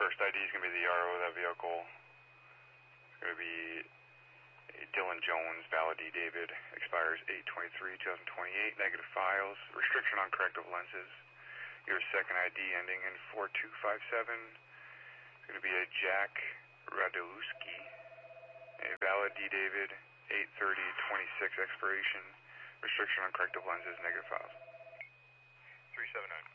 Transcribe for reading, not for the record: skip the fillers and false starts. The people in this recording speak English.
first ID is going to be the RO of that vehicle. It's going to be Dylan Jones, valid D. David, expires 8/23/2028, negative files, restriction on corrective lenses. Your second ID ending in 4257. It's going to be a Jack Radulski, a valid D. David, 8/30/26 expiration, restriction on corrective lenses, negative files. 379.